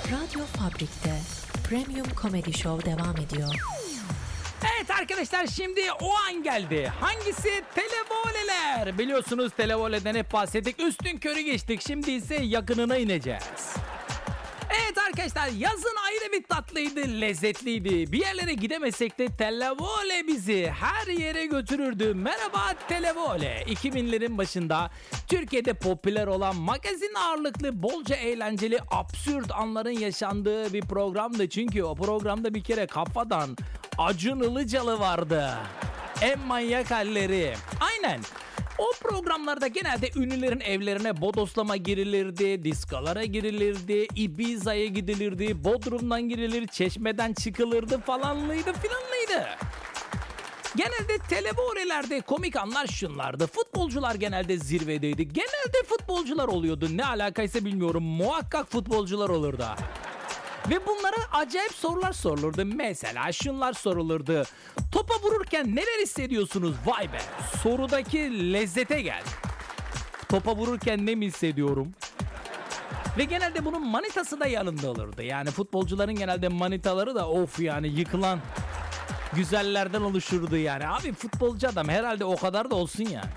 Radyo Fabrik'te Premium Comedy Show devam ediyor. Evet arkadaşlar, şimdi o an geldi. Hangisi? Televoleler. Biliyorsunuz televoleden hep bahsettik. Üstün körü geçtik. Şimdi ise yakınına ineceğiz. Evet arkadaşlar, yazın ayrı bir tatlıydı, lezzetliydi. Bir yerlere gidemesek de televole bizi her yere götürürdü. Merhaba televole. 2000'lerin başında Türkiye'de popüler olan magazin ağırlıklı, bolca eğlenceli, absürt anların yaşandığı bir programdı. Çünkü o programda bir kere kafadan Acun Ilıcalı vardı. En manyak halleri. Aynen. O programlarda genelde ünlülerin evlerine bodoslama girilirdi, diskolara girilirdi, Ibiza'ya gidilirdi, Bodrum'dan girilir, Çeşme'den çıkılırdı falanlıydı filanlıydı. Genelde televolelerde komik anlar şunlardı. Futbolcular genelde zirvedeydi. Genelde futbolcular oluyordu. Ne alakaysa bilmiyorum. Muhakkak futbolcular olurdu. Ve bunlara acayip sorular sorulurdu. Mesela şunlar sorulurdu. Topa vururken neler hissediyorsunuz? Vay be, sorudaki lezzete gel. Topa vururken ne mi hissediyorum? Ve genelde bunun manitası da yanında olurdu. Yani futbolcuların genelde manitaları da of yani yıkılan güzellerden oluşurdu yani. Abi futbolcu adam herhalde o kadar da olsun ya.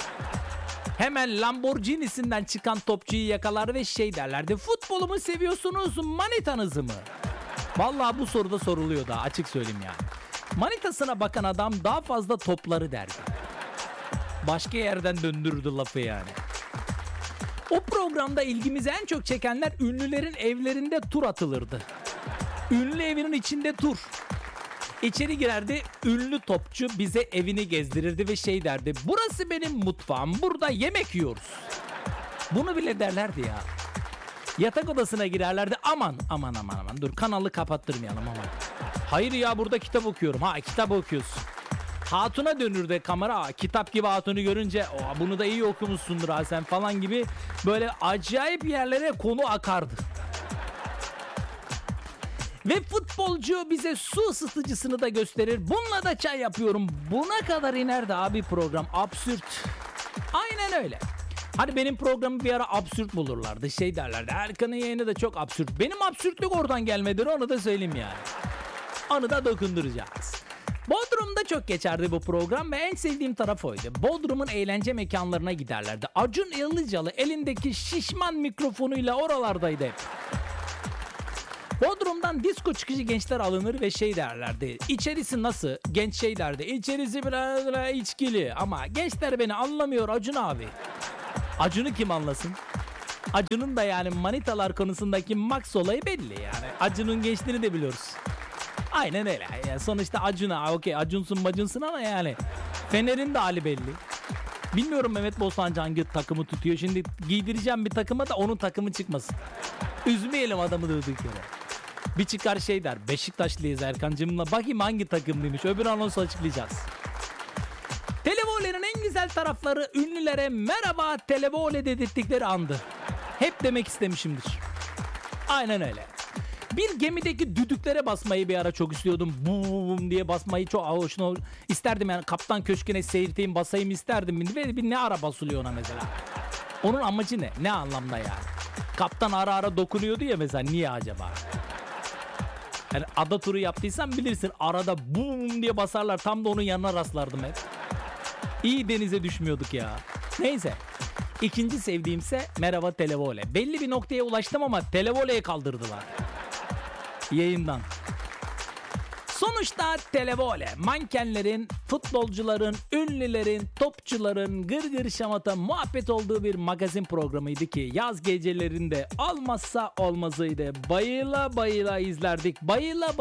Hemen Lamborghini'sinden çıkan topçuyu yakalar ve şey derlerdi. Futbolu mu seviyorsunuz, manitanızı mı? Vallahi bu soruda soruluyor da, açık söyleyeyim yani. Manitasına bakan adam daha fazla topları derdi. Başka yerden döndürdü lafı yani. O programda ilgimizi en çok çekenler ünlülerin evlerinde tur atılırdı. Ünlü evinin içinde tur. İçeri girerdi, ünlü topçu bize evini gezdirirdi ve şey derdi. Burası benim mutfağım, burada yemek yiyoruz. Bunu bile derlerdi ya. Yatak odasına girerlerdi, aman dur kanalı kapattırmayalım aman. Hayır ya, burada kitap okuyorum. Ha, kitap okuyorsun. Hatuna dönürdü kamera, kitap gibi hatunu görünce bunu da iyi okumuşsundur ha sen falan gibi böyle acayip yerlere konu akardı. Ve futbolcu bize su ısıtıcısını da gösterir. Bununla da çay yapıyorum. Buna kadar inerdi abi program. Absürt. Aynen öyle. Hani benim programı bir ara absürt bulurlardı. Şey derlerdi. Erkan'ın yayını da çok absürt. Benim absürtlük oradan gelmedir, onu da söyleyeyim yani. Onu da dokunduracağız. Bodrum'da çok geçerdi bu program ve en sevdiğim taraf oydu. Bodrum'un eğlence mekanlarına giderlerdi. Acun Ilıcalı elindeki şişman mikrofonuyla oralardaydı hep. Bodrum'dan disko çıkışı gençler alınır ve şey derlerdi. İçerisi nasıl? Genç şey derdi. İçerisi biraz içkili ama gençler beni anlamıyor Acun abi. Acun'u kim anlasın? Acun'un da yani manitalar konusundaki max olayı belli yani. Acun'un gençliğini de biliyoruz. Aynen öyle. Yani sonuçta Acun'a okey Acunsun macunsun ama yani Fener'in de hali belli. Bilmiyorum Mehmet Bostancı hangi takımı tutuyor. Şimdi giydireceğim bir takıma da onun takımı çıkmasın. Üzmeyelim adamı durduk yere. Bir çıkar şey der. Beşiktaşlıyız Erkancığımla. Bakayım hangi takımlıymış. Öbür anonsu açıklayacağız. Televole'nin en güzel tarafları ünlülere merhaba televole dedirttikleri andı. Hep demek istemişimdir. Aynen öyle. Bir gemideki düdüklere basmayı bir ara çok istiyordum. Bum diye basmayı çok hoşuna isterdim yani. Kaptan köşküne seyirteyim basayım isterdim. Ve bir ne ara basılıyor ona mesela. Onun amacı ne? Ne anlamda yani? Kaptan ara ara dokunuyordu ya mesela. Niye acaba? Yani ada turu yaptıysan bilirsin. Arada bum diye basarlar. Tam da onun yanına rastlardım hep. İyi denize düşmüyorduk ya. Neyse. İkinci sevdiğimse merhaba televole. Belli bir noktaya ulaştım ama televoleyi kaldırdılar. Yayından. Sonuçta televole mankenlerin, futbolcuların, ünlülerin, topçuların gırgır şamata muhabbet olduğu bir magazin programıydı ki yaz gecelerinde olmazsa olmazıydı. Bayıla bayıla izlerdik. Bayıla